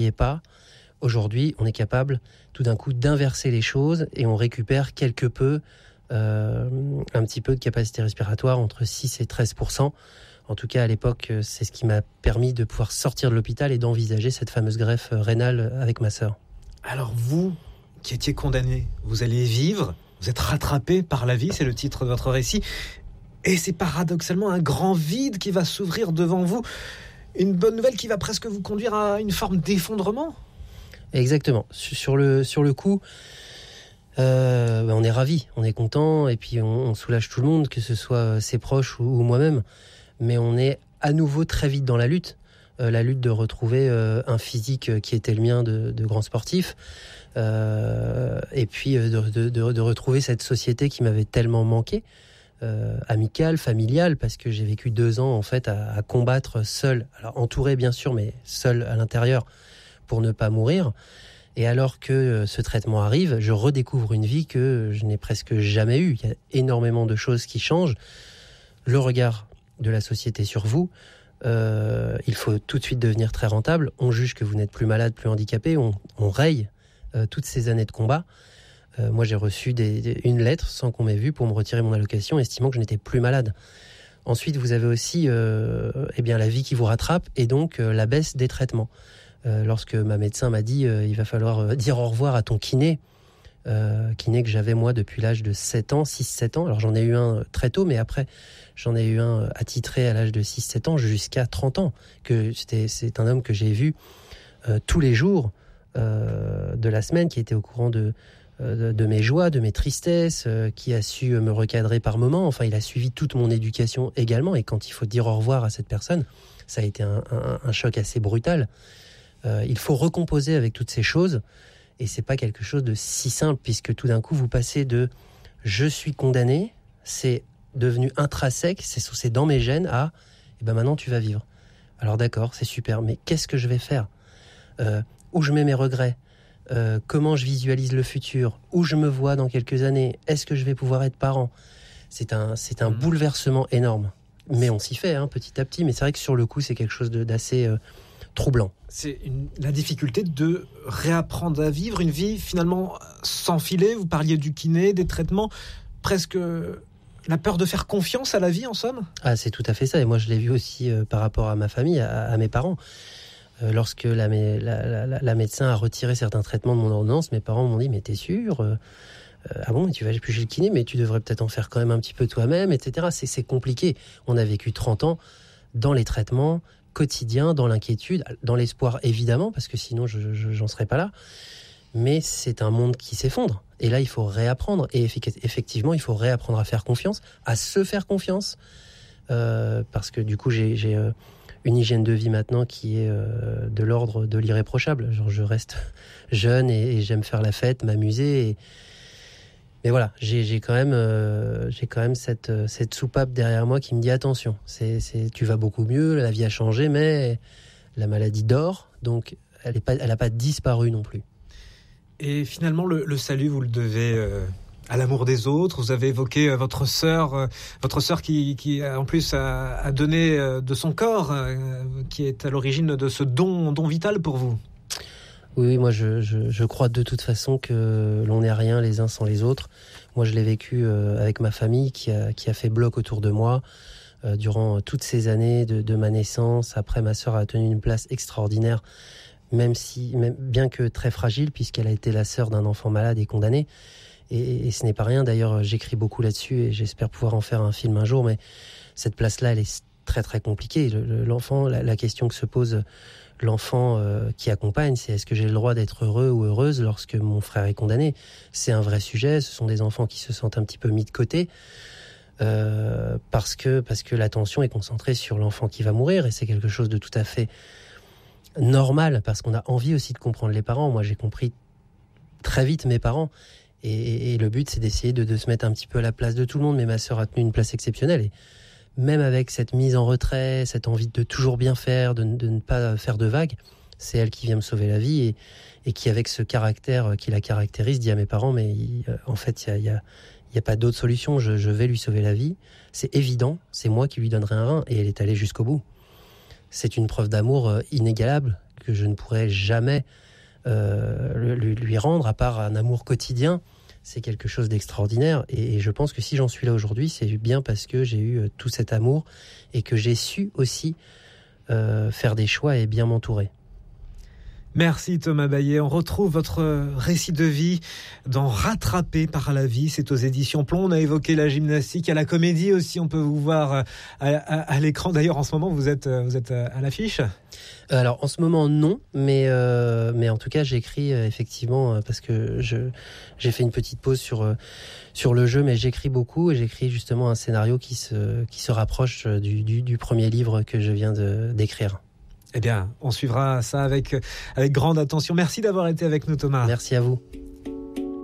pas. Aujourd'hui, on est capable tout d'un coup d'inverser les choses et on récupère quelque peu, un petit peu de capacité respiratoire, entre 6 et 13%. En tout cas, à l'époque, c'est ce qui m'a permis de pouvoir sortir de l'hôpital et d'envisager cette fameuse greffe rénale avec ma sœur. Alors vous, qui étiez condamné, vous allez vivre, vous êtes rattrapé par la vie, c'est le titre de votre récit. Et c'est paradoxalement un grand vide qui va s'ouvrir devant vous. Une bonne nouvelle qui va presque vous conduire à une forme d'effondrement. Exactement. Sur le coup, on est ravis, on est content, et puis on soulage tout le monde, que ce soit ses proches ou moi-même. Mais on est à nouveau très vite dans la lutte de retrouver un physique qui était le mien de grand sportif, et puis de retrouver cette société qui m'avait tellement manqué, amicale, familiale, parce que j'ai vécu 2 ans en fait à combattre seul, alors entouré bien sûr, mais seul à l'intérieur pour ne pas mourir. Et alors que ce traitement arrive, je redécouvre une vie que je n'ai presque jamais eue. Il y a énormément de choses qui changent. Le regard de la société sur vous, il faut tout de suite devenir très rentable. On juge que vous n'êtes plus malade, plus handicapé, on raye toutes ces années de combat. Moi, j'ai reçu une lettre sans qu'on m'ait vu pour me retirer mon allocation, estimant que je n'étais plus malade. Ensuite, vous avez aussi la vie qui vous rattrape et donc la baisse des traitements. Lorsque ma médecin m'a dit il va falloir dire au revoir à ton kiné que j'avais moi depuis l'âge de 6-7 ans. Alors j'en ai eu un très tôt, mais après j'en ai eu un attitré à l'âge de 6-7 ans jusqu'à 30 ans. C'est un homme que j'ai vu tous les jours de la semaine, qui était au courant de mes joies, de mes tristesses, qui a su me recadrer par moments. Enfin, il a suivi toute mon éducation également. Et quand il faut dire au revoir à cette personne, ça a été un choc assez brutal. Il faut recomposer avec toutes ces choses. Et c'est pas quelque chose de si simple, puisque tout d'un coup, vous passez de « je suis condamné », c'est devenu intrinsèque, c'est dans mes gènes, à « maintenant tu vas vivre ». Alors d'accord, c'est super, mais qu'est-ce que je vais faire ? Où je mets mes regrets ? Comment je visualise le futur ? Où je me vois dans quelques années ? Est-ce que je vais pouvoir être parent ? C'est un bouleversement énorme. Mais on s'y fait petit à petit. Mais c'est vrai que sur le coup, c'est quelque chose d'assez troublant. C'est la difficulté de réapprendre à vivre une vie finalement sans filet. Vous parliez du kiné, des traitements, presque la peur de faire confiance à la vie en somme. Ah, c'est tout à fait ça. Et moi, je l'ai vu aussi par rapport à ma famille, à mes parents. Lorsque la médecin a retiré certains traitements de mon ordonnance, mes parents m'ont dit « mais t'es sûr ? Ah bon, tu vas plus chez le kiné, mais tu devrais peut-être en faire quand même un petit peu toi-même, etc. » C'est compliqué. On a vécu 30 ans dans les traitements quotidiens, dans l'inquiétude, dans l'espoir évidemment, parce que sinon j'en serais pas là. Mais c'est un monde qui s'effondre. Et là, il faut réapprendre. Et effectivement, il faut réapprendre à faire confiance, à se faire confiance. Parce que du coup, j'ai une hygiène de vie maintenant qui est de l'ordre de l'irréprochable. Genre, je reste jeune et j'aime faire la fête, m'amuser. Mais voilà, j'ai quand même cette soupape derrière moi qui me dit attention, tu vas beaucoup mieux, la vie a changé, mais la maladie dort, donc elle n'a pas disparu non plus. Et finalement, le salut, vous le devez à l'amour des autres. Vous avez évoqué votre sœur qui en plus a donné de son corps, qui est à l'origine de ce don vital pour vous. Oui, moi je crois de toute façon que l'on n'est rien les uns sans les autres. Moi je l'ai vécu avec ma famille qui a fait bloc autour de moi durant toutes ces années de ma naissance. Après, ma sœur a tenu une place extraordinaire, même bien que très fragile, puisqu'elle a été la sœur d'un enfant malade et condamné. Et ce n'est pas rien. D'ailleurs, j'écris beaucoup là-dessus et j'espère pouvoir en faire un film un jour. Mais cette place-là, elle est très très compliquée. L'enfant, la question que se pose l'enfant qui accompagne, c'est est-ce que j'ai le droit d'être heureux ou heureuse lorsque mon frère est condamné ? C'est un vrai sujet. Ce sont des enfants qui se sentent un petit peu mis de côté parce que l'attention est concentrée sur l'enfant qui va mourir, et c'est quelque chose de tout à fait normal parce qu'on a envie aussi de comprendre les parents. Moi, j'ai compris très vite mes parents, et le but, c'est d'essayer de se mettre un petit peu à la place de tout le monde. Mais ma sœur a tenu une place exceptionnelle, et même avec cette mise en retrait, cette envie de toujours bien faire, de ne pas faire de vagues, c'est elle qui vient me sauver la vie, et qui, avec ce caractère qui la caractérise, dit à mes parents, mais en fait, il y a pas d'autre solution, je vais lui sauver la vie. C'est évident, c'est moi qui lui donnerai un rein, et elle est allée jusqu'au bout. C'est une preuve d'amour inégalable que je ne pourrais jamais lui rendre, à part un amour quotidien. C'est quelque chose d'extraordinaire. Et je pense que si j'en suis là aujourd'hui, c'est bien parce que j'ai eu tout cet amour et que j'ai su aussi faire des choix et bien m'entourer. Merci Thomas Baillet. On retrouve votre récit de vie dans Rattrapé par la vie. C'est aux éditions Plomb. On a évoqué la gymnastique, à la comédie aussi. On peut vous voir à l'écran. D'ailleurs, en ce moment, vous êtes à l'affiche. Alors, en ce moment, non. Mais en tout cas, j'écris effectivement parce que j'ai fait une petite pause sur le jeu, mais j'écris beaucoup et j'écris justement un scénario qui se rapproche du premier livre que je viens d'écrire. Eh bien, on suivra ça avec grande attention. Merci d'avoir été avec nous, Thomas. Merci à vous.